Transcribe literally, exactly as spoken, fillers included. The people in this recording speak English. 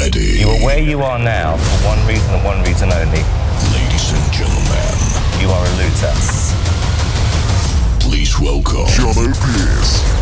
ready? You are where you are now for one reason and one reason only.